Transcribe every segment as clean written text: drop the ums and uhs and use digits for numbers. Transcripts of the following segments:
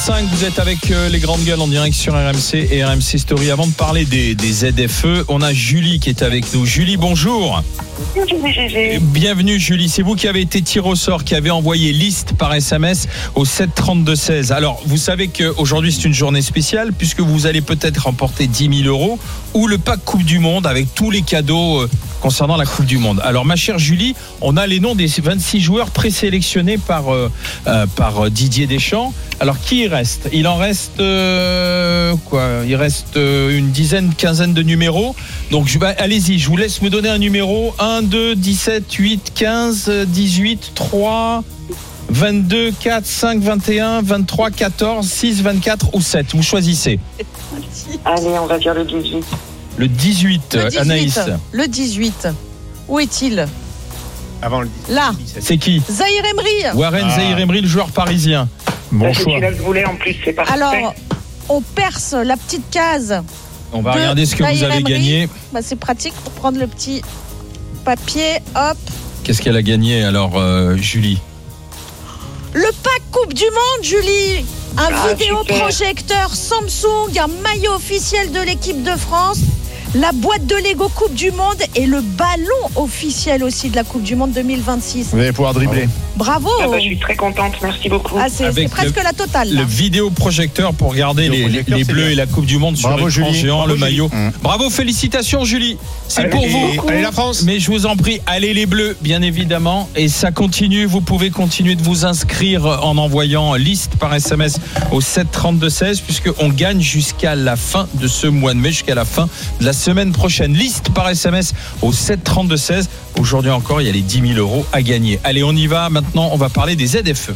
8h45, vous êtes avec les grandes gueules en direct sur RMC et RMC Story. Avant de parler des ZFE, on a Julie qui est avec nous. Julie, bonjour. Bienvenue Julie, c'est vous qui avez été tiré au sort, qui avez envoyé liste par SMS au 732-16. Alors vous savez qu'aujourd'hui c'est une journée spéciale puisque vous allez peut-être remporter 10 000 € ou le pack Coupe du Monde avec tous les cadeaux concernant la Coupe du Monde. Alors ma chère Julie, on a les noms des 26 joueurs présélectionnés par Didier Deschamps. Alors qui il reste ? Il en reste il reste une dizaine, quinzaine de numéros. Donc allez-y, je vous laisse me donner un numéro. 1, 2, 17, 8, 15, 18, 3, 22, 4, 5, 21, 23, 14, 6, 24 ou 7. Vous choisissez. Allez, on va dire le 18. Le 18, Anaïs. Le 18. Où est-il ? Avant le 18. Là. C'est qui ? Zahir Emery. Warren Zahir Emery, le joueur parisien. Bon choix. Celui-là, je voulais en plus, c'est parfait. Alors, on perce la petite case. On va regarder ce que vous avez gagné. C'est pratique pour prendre le petit papier. Hop. Qu'est-ce qu'elle a gagné alors, Julie ? Le pack Coupe du Monde, Julie. Un vidéoprojecteur Samsung, un maillot officiel de l'équipe de France, la boîte de Lego Coupe du Monde et le ballon officiel aussi de la Coupe du Monde 2026. Vous allez pouvoir dribbler. Bravo. Je suis très contente, merci beaucoup. C'est presque la totale. Là. Le vidéoprojecteur pour regarder les Bleus et la Coupe du Monde sur l'écran géant, le maillot. Bravo, félicitations Julie. C'est pour vous. Allez la France. Mais je vous en prie, allez les Bleus, bien évidemment. Et ça continue, vous pouvez continuer de vous inscrire en envoyant liste par SMS au 732-16 puisqu'on gagne jusqu'à la fin de ce mois de mai, jusqu'à la fin de la semaine prochaine. Liste par SMS au 732-16. Aujourd'hui encore, il y a les 10 000 € à gagner. Allez, on y va. Maintenant, on va parler des ZFE.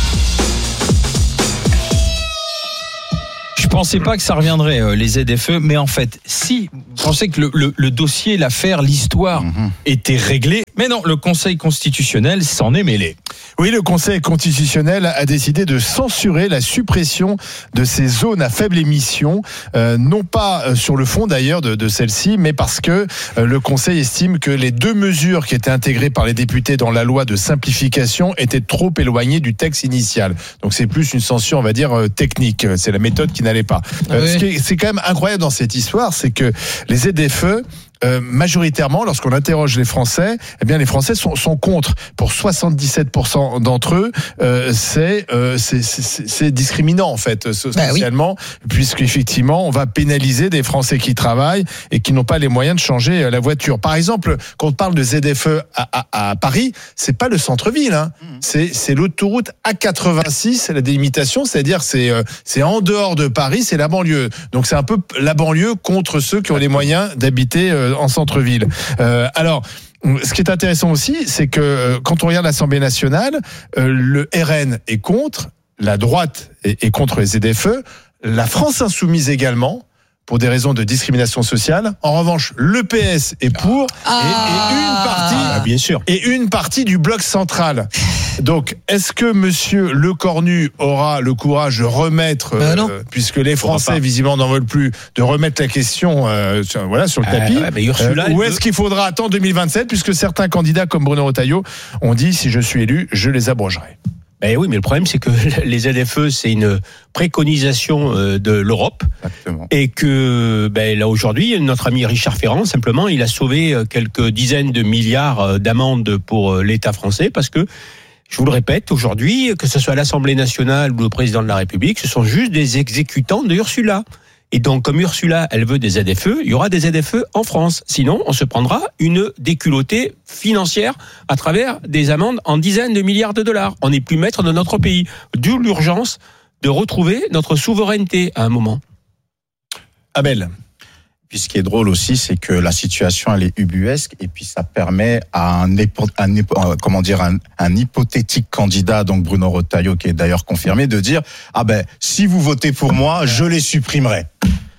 Je pensais pas que ça reviendrait, les ZFE, mais en fait, si, je pensais que le dossier, l'affaire, l'histoire était réglée. Mais non, le Conseil constitutionnel s'en est mêlé. Oui, le Conseil constitutionnel a décidé de censurer la suppression de ces zones à faible émission, non pas sur le fond d'ailleurs de celle-ci, mais parce que le Conseil estime que les deux mesures qui étaient intégrées par les députés dans la loi de simplification étaient trop éloignées du texte initial. Donc c'est plus une censure, on va dire, technique. C'est la méthode qui n'allait pas. C'est quand même incroyable dans cette histoire, c'est que les ZFE, majoritairement, lorsqu'on interroge les Français, eh bien les Français sont contre. Pour 77% d'entre eux, c'est discriminant en fait socialement, puisqu'effectivement on va pénaliser des Français qui travaillent et qui n'ont pas les moyens de changer la voiture. Par exemple, quand on parle de ZFE à Paris, c'est pas le centre-ville, hein. C'est l'autoroute A86, la délimitation, c'est-à-dire c'est en dehors de Paris, c'est la banlieue. Donc c'est un peu la banlieue contre ceux qui ont les moyens d'habiter en centre-ville. Alors, ce qui est intéressant aussi, c'est que quand on regarde l'Assemblée nationale, le RN est contre, la droite est contre les ZFE, la France insoumise également, pour des raisons de discrimination sociale. En revanche, le PS est pour et une partie du bloc central. Donc, est-ce que Monsieur Lecornu aura le courage de remettre, puisque les Français visiblement n'en veulent plus, de remettre la question sur le tapis, ou est-ce qu'il faudra attendre 2027, puisque certains candidats comme Bruno Retailleau ont dit, si je suis élu, je les abrogerai. Oui, mais le problème, c'est que les ZFE, c'est une préconisation de l'Europe. Exactement. Et que là aujourd'hui, notre ami Richard Ferrand, simplement, il a sauvé quelques dizaines de milliards d'amendes pour l'État français, parce que, je vous le répète, aujourd'hui, que ce soit l'Assemblée nationale ou le président de la République, ce sont juste des exécutants de Ursula. Et donc, comme Ursula, elle veut des ZFE, il y aura des ZFE en France. Sinon, on se prendra une déculottée financière à travers des amendes en dizaines de milliards de dollars. On n'est plus maître de notre pays. D'où l'urgence de retrouver notre souveraineté à un moment. Abel. Puis ce qui est drôle aussi, c'est que la situation, elle est ubuesque, et puis ça permet à un hypothétique candidat, donc Bruno Retailleau, qui est d'ailleurs confirmé, de dire si vous votez pour moi, je les supprimerai.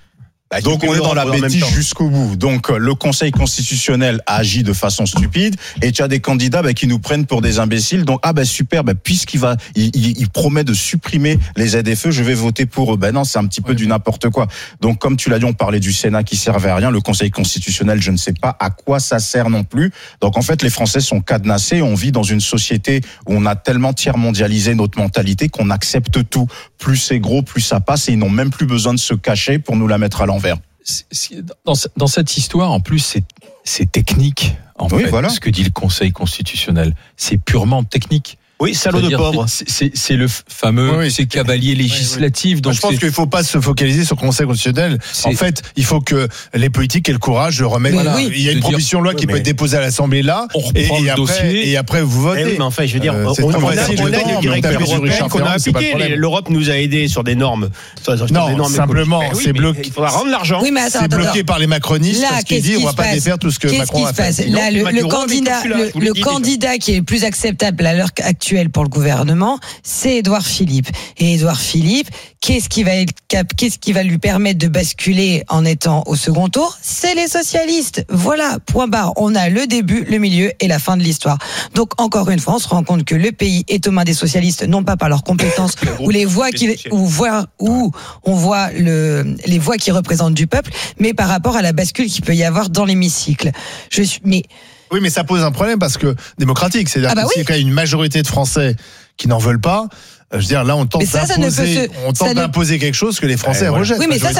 Donc on est dans la bêtise jusqu'au bout. Donc le Conseil constitutionnel agit de façon stupide et tu as des candidats qui nous prennent pour des imbéciles. Donc super, puisqu'il il promet de supprimer les ZFE, je vais voter pour eux. Non, c'est un petit peu du n'importe quoi. Donc comme tu l'as dit, on parlait du Sénat qui servait à rien, le Conseil constitutionnel, je ne sais pas à quoi ça sert non plus. Donc en fait, les Français sont cadenassés. On vit dans une société où on a tellement tiers-mondialisé notre mentalité qu'on accepte tout. Plus c'est gros, plus ça passe et ils n'ont même plus besoin de se cacher pour nous la mettre à l'envers. Dans cette histoire, en plus, c'est technique. Voilà. Ce que dit le Conseil constitutionnel, c'est purement technique. Oui, salaud de pauvre. C'est le fameux cavalier législatif. Donc je pense qu'il ne faut pas se focaliser sur le Conseil constitutionnel. En fait, il faut que les politiques aient le courage de remettre. Il y a une proposition de loi qui peut être déposée à l'Assemblée là. On reprend le dossier et après vous votez. Mais enfin, je veux dire, on a une directive européenne qu'on a appliquée. L'Europe nous a aidés sur des normes. Non, simplement, c'est bloqué. Il faudra rendre l'argent. C'est bloqué par les macronistes parce qu'ils disent on va pas défaire tout ce que Macron a fait. Là, le candidat qui est le plus acceptable à l'heure actuelle pour le gouvernement, c'est Édouard Philippe. Et Édouard Philippe, qu'est-ce qui va lui permettre de basculer en étant au second tour? C'est les socialistes. Voilà, point barre. On a le début, le milieu et la fin de l'histoire. Donc, encore une fois, on se rend compte que le pays est aux mains des socialistes, non pas par leurs compétences ou les voix où on voit les voix qui représentent du peuple, mais par rapport à la bascule qu'il peut y avoir dans l'hémicycle. Oui, mais ça pose un problème parce que démocratique, c'est-à-dire que s'il y a quand même une majorité de Français qui n'en veulent pas, je veux dire, là, on tente d'imposer quelque chose que les Français rejettent. Oui, mais ça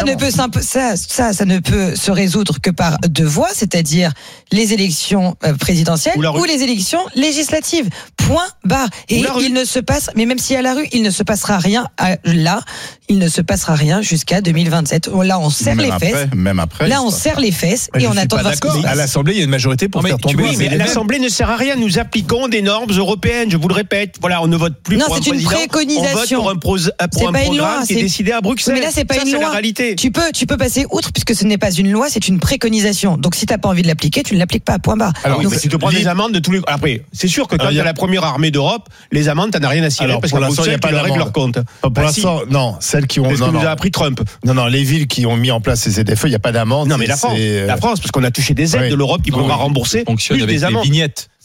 ne peut se résoudre que par deux voies, c'est-à-dire les élections présidentielles ou les élections législatives. Point barre. Et il ne se passe, mais même s'il y a la rue, il ne se passera rien il ne se passera rien jusqu'à 2027. Là, on serre les fesses. Même après. Là, on serre les fesses et on attend de voir ce qui se passe. À l'Assemblée, il y a une majorité pour faire tomber. Oui, mais l'Assemblée ne sert à rien. Nous appliquons des normes européennes. Je vous le répète. Voilà, on ne vote plus pour un président. Non, c'est une préconisation. On vote pour un programme qui est décidé à Bruxelles. Mais là, c'est pas une loi. La réalité. Tu peux passer outre puisque ce n'est pas une loi, c'est une préconisation. Donc, si t'as pas envie de l'appliquer, tu ne l'appliques pas. Point barre. Alors, mais si tu prends des amendes de tous les. Après, c'est sûr que quand il y a la première armée d'Europe, les amendes, t'en as rien à cirer parce que Bruxelles, il n'y a pas de règle leur compte. Pour l'instant, non. Celles qui ont. C'est ce que nous a appris Trump. Non, les villes qui ont mis en place ces ZFE, il n'y a pas d'amende. Non, mais la France, parce qu'on a touché des aides de l'Europe qui pourra rembourser plus des amendes. Vignettes.